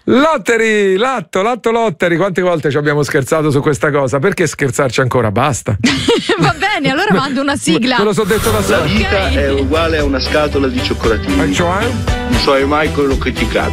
Lottery, latto Lottery, quante volte ci abbiamo scherzato su questa cosa? Perché scherzarci ancora? Basta. Va bene, allora mando una sigla. Me lo so detto da solo. La vita è uguale a una scatola di cioccolatini. E cioè? Non so mai quello che ti capita.